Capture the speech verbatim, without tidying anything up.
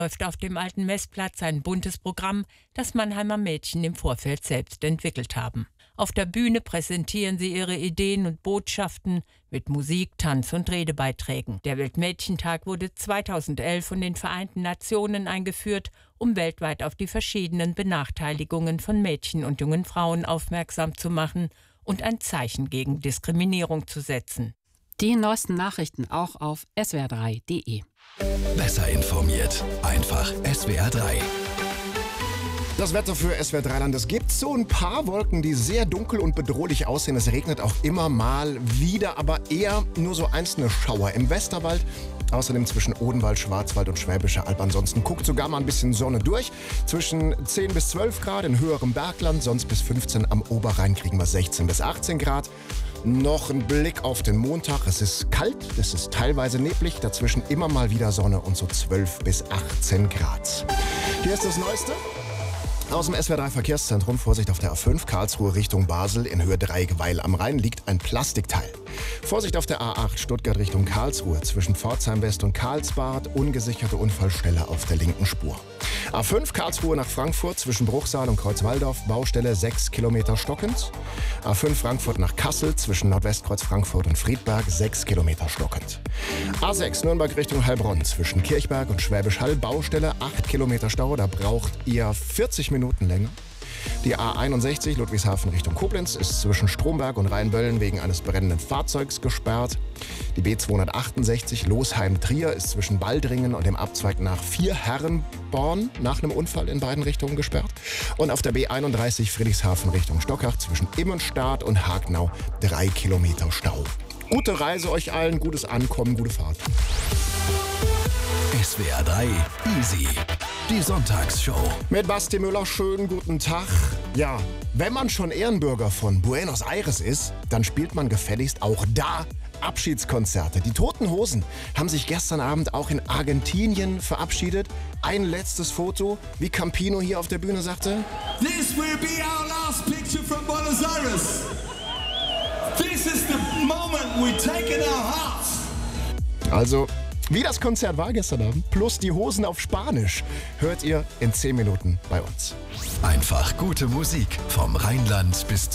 läuft auf dem alten Messplatz ein buntes Programm, das Mannheimer Mädchen im Vorfeld selbst entwickelt haben. Auf der Bühne präsentieren sie ihre Ideen und Botschaften mit Musik, Tanz und Redebeiträgen. Der Weltmädchentag wurde zweitausendelf von den Vereinten Nationen eingeführt, um weltweit auf die verschiedenen Benachteiligungen von Mädchen und jungen Frauen aufmerksam zu machen und ein Zeichen gegen Diskriminierung zu setzen. Die neuesten Nachrichten auch auf s w r drei punkt d e. Besser informiert, einfach S W R drei. Das Wetter für S W R drei Land. Es gibt so ein paar Wolken, die sehr dunkel und bedrohlich aussehen. Es regnet auch immer mal wieder, aber eher nur so einzelne Schauer im Westerwald. Außerdem zwischen Odenwald, Schwarzwald und Schwäbische Alb. Ansonsten guckt sogar mal ein bisschen Sonne durch. Zwischen zehn bis zwölf Grad in höherem Bergland, sonst bis fünfzehn am Oberrhein kriegen wir sechzehn bis achtzehn Grad. Noch ein Blick auf den Montag. Es ist kalt, es ist teilweise neblig, dazwischen immer mal wieder Sonne und so zwölf bis achtzehn Grad. Hier ist das Neueste aus dem S W R drei Verkehrszentrum. Vorsicht auf der A fünf, Karlsruhe Richtung Basel in Höhe Dreieckweil am Rhein liegt ein Plastikteil. Vorsicht auf der A acht, Stuttgart Richtung Karlsruhe zwischen Pforzheim West und Karlsbad, ungesicherte Unfallstelle auf der linken Spur. A fünf, Karlsruhe nach Frankfurt zwischen Bruchsal und Kreuzwaldorf, Baustelle sechs Kilometer stockend. A fünf, Frankfurt nach Kassel zwischen Nordwestkreuz Frankfurt und Friedberg, sechs Kilometer stockend. A sechs, Nürnberg Richtung Heilbronn zwischen Kirchberg und Schwäbisch Hall, Baustelle acht Kilometer Stau, da braucht ihr vierzig Minuten länger. Die A einundsechzig Ludwigshafen Richtung Koblenz ist zwischen Stromberg und Rheinböllen wegen eines brennenden Fahrzeugs gesperrt. Die B zweihundertachtundsechzig Losheim-Trier ist zwischen Baldringen und dem Abzweig nach Vierherrenborn nach einem Unfall in beiden Richtungen gesperrt. Und auf der B einunddreißig Friedrichshafen Richtung Stockach zwischen Immenstadt und Hagnau drei Kilometer Stau. Gute Reise euch allen, gutes Ankommen, gute Fahrt. S W R drei Easy. Die Sonntagsshow. Mit Basti Müller, schönen guten Tag. Ja, wenn man schon Ehrenbürger von Buenos Aires ist, dann spielt man gefälligst auch da Abschiedskonzerte. Die Toten Hosen haben sich gestern Abend auch in Argentinien verabschiedet. Ein letztes Foto, wie Campino hier auf der Bühne sagte. This will be our last picture from Buenos Aires. This is the moment we take in our hearts. Also, wie das Konzert war gestern Abend, plus die Hosen auf Spanisch, hört ihr in zehn Minuten bei uns. Einfach gute Musik vom Rheinland bis